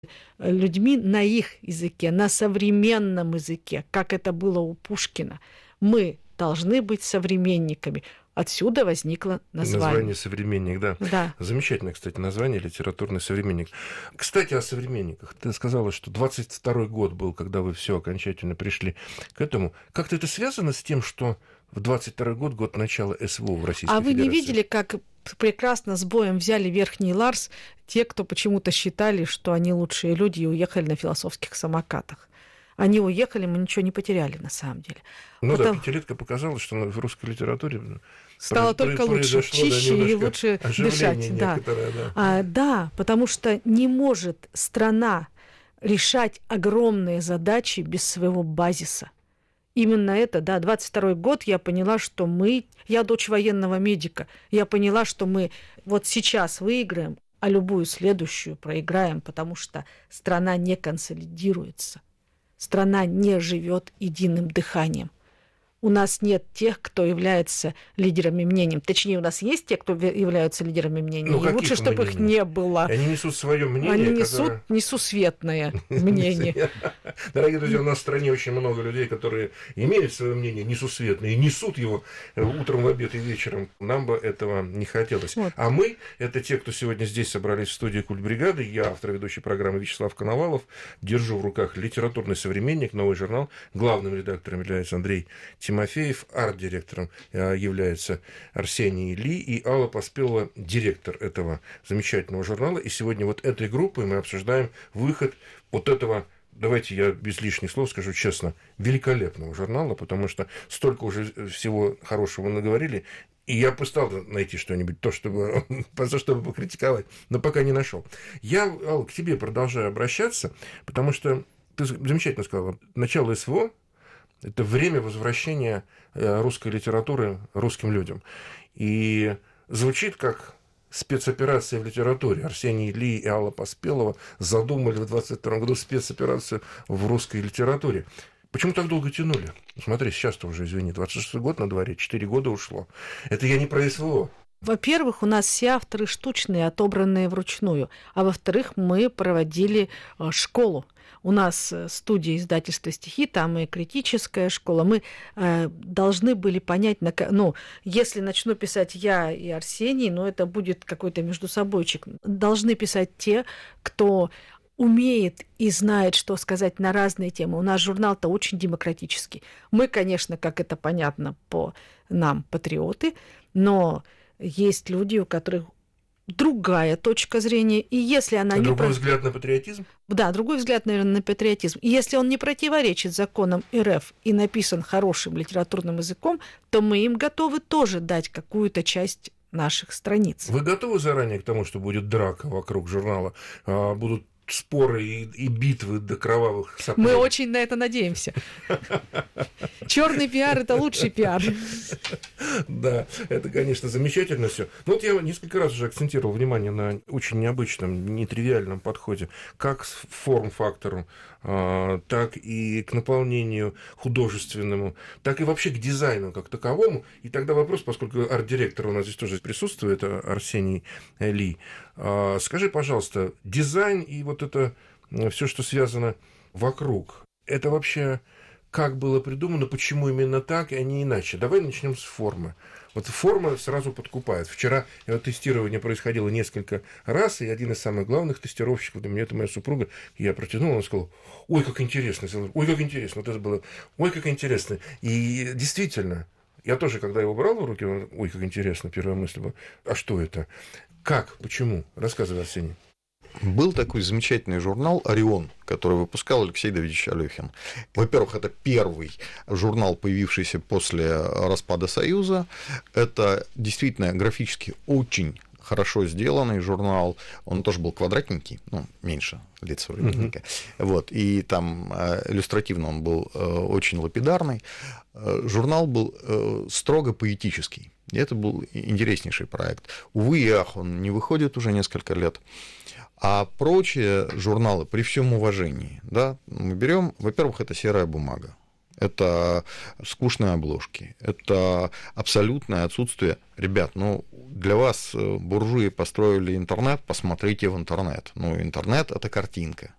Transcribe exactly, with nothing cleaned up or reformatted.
людьми на их языке, на современном языке, как это было у Пушкина. Мы должны быть современниками. Отсюда возникло название. Название «Современник», да. да. Замечательное, кстати, название, литературный современник. Кстати, о современниках. Ты сказала, что двадцать второй год был, когда вы все окончательно пришли к этому. Как-то это связано с тем, что в двадцать второй год, год начала СВО в Российской а Федерации? А вы не видели, как прекрасно с боем взяли Верхний Ларс те, кто почему-то считали, что они лучшие люди и уехали на философских самокатах? Они уехали, мы ничего не потеряли, на самом деле. Ну Потому... да, пятилетка показала, что в русской литературе стало про- только лучше, чище да, и лучше дышать. Да. Да. А, да, потому что не может страна решать огромные задачи без своего базиса. Именно это, да, двадцать второй год я поняла, что мы, я дочь военного медика, я поняла, что мы вот сейчас выиграем, а любую следующую проиграем, потому что страна не консолидируется. Страна не живет единым дыханием. У нас нет тех, кто является лидерами мнений. Точнее, у нас есть те, кто являются лидерами мнений. Ну, и лучше, чтобы мнений? их не было. Они несут свое мнение. Они которое... несут несусветное мнение. Дорогие друзья, у нас в стране очень много людей, которые имеют свое мнение несусветное и несут его утром, в обед и вечером. Нам бы этого не хотелось. Вот. А мы, это те, кто сегодня здесь собрались в студии «Культбригады». Я, автор ведущей программы Вячеслав Коновалов, держу в руках литературный современник, новый журнал. Главным редактором является Андрей Тимофеев, арт-директором является Арсений Ли, и Алла Поспелова, директор этого замечательного журнала. И сегодня вот этой группой мы обсуждаем выход вот этого, давайте я без лишних слов скажу честно, великолепного журнала, потому что столько уже всего хорошего наговорили, и я пытался найти что-нибудь, то, чтобы, за что бы покритиковать, но пока не нашел. Я, Алла, к тебе продолжаю обращаться, потому что ты замечательно сказала, начало СВО – это время возвращения русской литературы русским людям. И звучит как спецоперация в литературе. Арсений Ли и Алла Поспелова задумали в двадцать втором году спецоперацию в русской литературе. Почему так долго тянули? Смотри, сейчас-то уже, извини, двадцать шестой год на дворе, четыре года ушло. Это я не про СВО. Во-первых, у нас все авторы штучные, отобранные вручную. А во-вторых, мы проводили школу. У нас студия издательства «Стихи», там и критическая школа. Мы э, должны были понять, ну, если начну писать я и Арсений, ну, это будет какой-то междусобойчик. Должны писать те, кто умеет и знает, что сказать на разные темы. У нас журнал-то очень демократический. Мы, конечно, как это понятно по нам, патриоты, но есть люди, у которых другая точка зрения, и если она другой не... Другой про... взгляд на патриотизм? Да, другой взгляд, наверное, на патриотизм. И если он не противоречит законам РФ и написан хорошим литературным языком, то мы им готовы тоже дать какую-то часть наших страниц. Вы готовы заранее к тому, что будет драка вокруг журнала, будут споры и, и битвы до кровавых соплей? Мы очень на это надеемся. Черный пиар – это лучший пиар. Да, это, конечно, замечательно все. Но вот я несколько раз уже акцентировал внимание на очень необычном, нетривиальном подходе как к форм-фактору, так и к наполнению художественному, так и вообще к дизайну как таковому. И тогда вопрос, поскольку арт-директор у нас здесь тоже присутствует, Арсений Ли, скажи, пожалуйста, дизайн и вот это все, что связано вокруг, это вообще как было придумано, почему именно так, а не иначе? Давай начнем с формы. Вот форма сразу подкупает. Вчера тестирование происходило несколько раз, и один из самых главных тестировщиков для меня, это моя супруга, я протянул, он сказал: ой, как интересно, ой, как интересно, вот это было, ой, как интересно. И действительно, я тоже, когда его брал в руки, ой, как интересно, первая мысль была: а что это? Как? Почему? Рассказывай, Арсений. Был такой замечательный журнал «Орион», который выпускал Алексей Давидович Алёхин. Во-первых, это первый журнал, появившийся после распада Союза. Это действительно графически очень хорошо сделанный журнал. Он тоже был квадратненький, ну, меньше лет современника. Mm-hmm. Вот, и там иллюстративно он был очень лапидарный. Журнал был строго поэтический. И это был интереснейший проект. Увы и ах, он не выходит уже несколько лет. А прочие журналы, при всем уважении, да, мы берем, во-первых, это серая бумага, это скучные обложки, это абсолютное отсутствие. Ребят, ну, для вас буржуи построили интернет, посмотрите в интернет. Ну, интернет – это картинка.